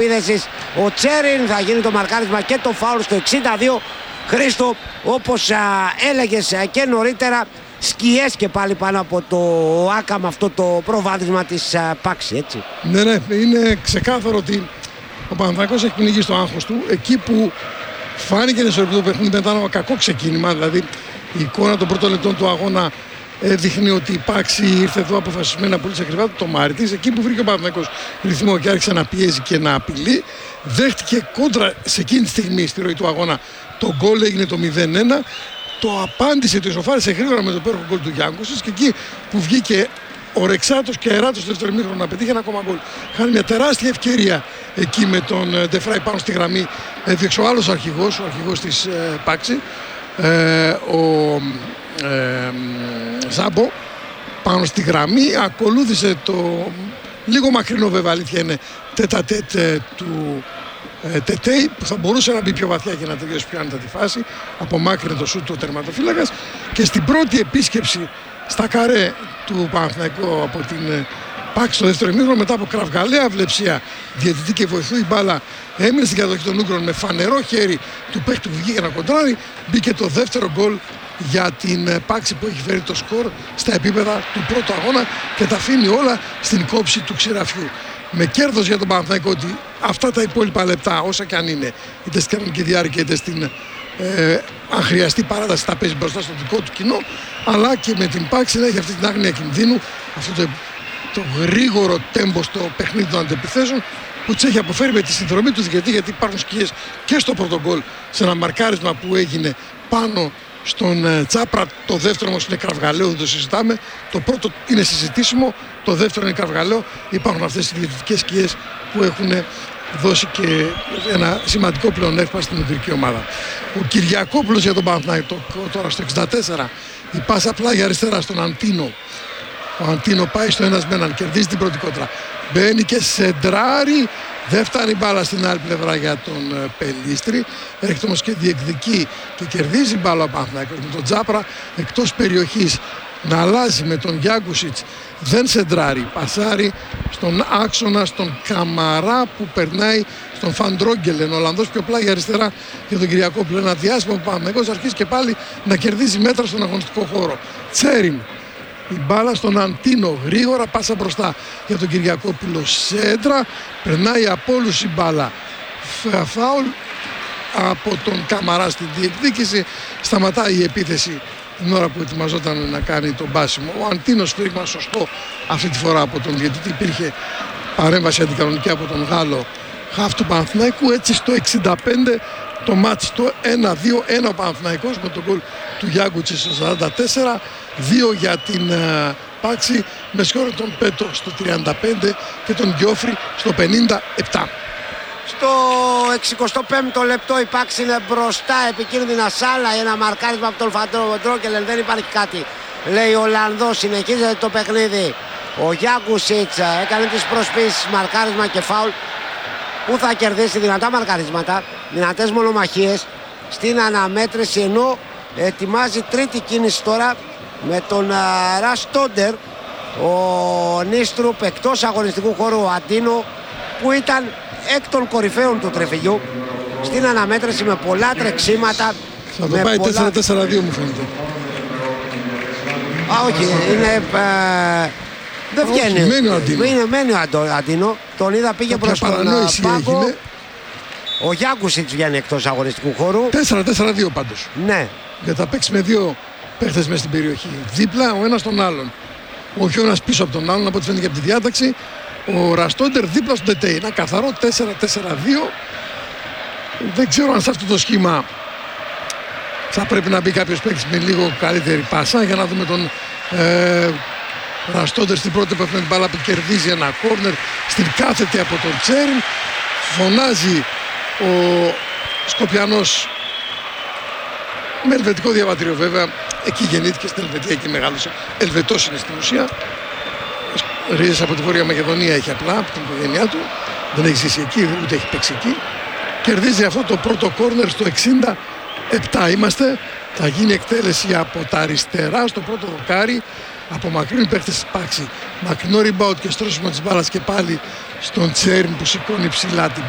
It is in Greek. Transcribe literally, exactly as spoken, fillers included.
επίθεσης ο Τσέριν. Θα γίνει το μαρκάρισμα και το φάουλ στο εξήντα δύο. Χρήστο, όπως α, έλεγες α, και νωρίτερα, σκιές και πάλι πάνω από το Άκα με αυτό το προβάδισμα της α, Πάξη, έτσι. Ναι, ναι, είναι ξεκάθαρο ότι ο Παναθηναϊκός έχει πνιγεί στο άγχος του. Εκεί που φάνηκε στο επίπεδο παιχνίδι μετά ένα κακό ξεκίνημα, δηλαδή η εικόνα των πρώτων λεπτών του αγώνα δείχνει ότι η Πάξη ήρθε εδώ αποφασισμένα πολύ σε ακριβά το μάρι της. Εκεί που βρήκε ο Παναθηναϊκός ρυθμό και άρχισε να πιέζει και να απειλεί, δέχτηκε κόντρα σε εκείνη τη στιγμή στη ροή του αγώνα. Το γκολ έγινε το μηδέν ένα. Το απάντησε, το ισοφάρισε γρήγορα με το υπέροχο γκολ του Γιάνκουσης και εκεί που βγήκε ο Ρεξάτος και αεράτος στο δεύτερο ημίχρονο να πετύχει ένα ακόμα γκολ. Χάνει μια τεράστια ευκαιρία εκεί με τον Ντεφράι πάνω στη γραμμή. Έδιωξε ο άλλος αρχηγός, ο αρχηγός της ε, Πάξη, ε, ο ε, Ζάμπο, πάνω στη γραμμή. Ακολούθησε το λίγο μακρινό, βέβαια αλήθεια είναι, τέτα τέτ του ε, Τετέι, που θα μπορούσε να μπει πιο βαθιά και να τελειώσει πιο άνετα τη φάση. Απομάκρυνε το σούτ του τερματοφύλακας και στην πρώτη επίσκεψη στα καρέ του Παναθηναϊκού από την Πάξη στο δεύτερο ημίχρονο, μετά από κραυγαλαία βλεψία διαιτητή και βοηθού, η μπάλα έμεινε στην κατοχή των Ούγγρων με φανερό χέρι του παίκτη που βγήκε να κοντράρει. Μπήκε το δεύτερο γκολ για την Πάξη που έχει φέρει το σκορ στα επίπεδα του πρώτου αγώνα και τα αφήνει όλα στην κόψη του ξηραφιού. Με κέρδος για τον Παναθηναϊκό ότι αυτά τα υπόλοιπα λεπτά, όσα και αν είναι, είτε στην κανονική διάρκεια είτε στην ε, αν χρειαστεί παράταση, θα παίζει μπροστά στο δικό του κοινό, αλλά και με την Πάξη να έχει αυτή την άγνοια κινδύνου, αυτό το, το γρήγορο τέμπο στο παιχνίδι των αντεπιθέσεων που τους έχει αποφέρει με τη συνδρομή του διαιτητή, γιατί υπάρχουν σκιές και στο πρώτο γκολ σε ένα μαρκάρισμα που έγινε πάνω στον ε, Τσάπρα. Το δεύτερο όμως είναι κραυγαλαίο, δεν το συζητάμε. Το πρώτο είναι συζητήσιμο, το δεύτερο είναι κραυγαλαίο. Υπάρχουν αυτές οι διαιτητικές σκιές που έχουν δώσει και ένα σημαντικό πλεονέκτημα στην ιδρυτική ομάδα. Ο Κυριακόπουλος για τον Παναθηναϊκό τώρα στο εξήντα τέσσερα, η πάσα απλά για αριστερά στον Αντίνο. Ο Αντίνο πάει στο ένας με έναν, κερδίζει την πρώτη κόντρα. Μπαίνει και σεντράρει, δεν φτάνει μπάλα στην άλλη πλευρά για τον Πελίστρη. Έρχεται όμως και διεκδικεί και κερδίζει μπάλα ο Παναθηναϊκός με τον Τζάπρα εκτός περιοχής να αλλάζει με τον Γιάνκουσιτς. Δεν σεντράρει, πασάρει στον άξονα, στον Καμαρά που περνάει στον Φαντρόγκελεν. Ο Ολλανδός πιο πλάγι αριστερά για τον Κυριακόπουλο. Ένα διάστημα που ο Παναθηναϊκός αρχίζει και πάλι να κερδίζει μέτρα στον αγωνιστικό χώρο. Τσέριν, η μπάλα στον Αντίνο, γρήγορα πάσα μπροστά για τον Κυριακόπουλο. Σέντρα, περνάει από όλους η μπάλα. Φάουλ από τον Καμαρά στην διεκδίκηση. Σταματάει η επίθεση την ώρα που ετοιμαζόταν να κάνει τον πάσιμο. Ο Αντίνος σφύριγμα σωστό αυτή τη φορά από τον διαιτητή. Υπήρχε παρέμβαση αντικανονική από τον Γάλλο χαφ του Παναθηναϊκού. Έτσι στο εξήντα πέντε το μάτς το ένα δύο ένα ο Παναθηναϊκός με τον γκολ του Γιάνκουτσι στο σαράντα τέσσερα. Δύο για την uh, Πάξη με σκόρ τον Πέτο στο τριάντα πέντε και τον Γκιόφρι στο πενήντα επτά. Στο εξηκοστό πέμπτο λεπτό η Πάξη είναι μπροστά, επικίνδυνα σάλα, ένα μαρκάρισμα από τον Φαντρόγκελεν, δεν υπάρχει κάτι, λέει ο Ολλανδός. Συνεχίζεται το παιχνίδι. Ο Γιάνκουσιτς έκανε τις προσπίσεις, μαρκάρισμα και φάουλ που θα κερδίσει. Δυνατά μαρκαρίσματα, δυνατές μονομαχίες στην αναμέτρηση, ενώ ετοιμάζει τρίτη κίνηση τώρα με τον Ραστόντερ. Ο Νίστρουπ εκτός αγωνιστικού χώρου, ο Αντίνο που ήταν εκ των κορυφαίων του τρεφιλιού στην αναμέτρηση με πολλά τρεξίματα. Θα το πάει πολλά... τέσσερα τέσσερα δύο μου φαίνεται. Α, όχι, είναι... Ε, δεν βγαίνει. Όχι, μένει ο Αντίνο. Είναι, μένει ο Αντίνο. Τον είδα, πήγε προς τον πάγκο. Έγινε. Ο Γιάνκουσιτς βγαίνει εκτός αγωνιστικού χώρου. τέσσερα τέσσερα δύο πάντως. Ναι. Γιατί θα παίξει με δύο παίχτες μέσα στην περιοχή. Δίπλα ο ένας τον άλλον. Όχι ο ένας πίσω από τον άλλον, από ό,τι φαίνεται και από τη διάταξη. Ο Ραστόντερ δίπλα στον Τετέι. Ένα καθαρό τέσσερα τέσσερα δύο. Δεν ξέρω αν σε αυτό το σχήμα θα πρέπει να μπει κάποιος παίκτης με λίγο καλύτερη πάσα. Για να δούμε τον ε, Ραστόντερ στην πρώτη που την μπάλα που κερδίζει ένα κόρνερ στην κάθετη από τον Τσέριν. Φωνάζει ο Σκοπιανός με ελβετικό διαβατήριο βέβαια. Εκεί γεννήθηκε στην Ελβετία, εκεί μεγάλωσε. Ελβετός είναι στην ουσία. Ρίζες από τη Βόρεια Μακεδονία έχει απλά από την οικογένειά του. Δεν έχει ζήσει εκεί, ούτε έχει παίξει εκεί. Κερδίζει αυτό το πρώτο κόρνερ στο εξήντα επτά είμαστε. Θα γίνει εκτέλεση από τα αριστερά στο πρώτο δοκάρι. Απομακρύνει παίχτες της Πάξη. Μακρινό rebound και στρώσιμο της μπάλας και πάλι στον Τσέριν που σηκώνει ψηλά την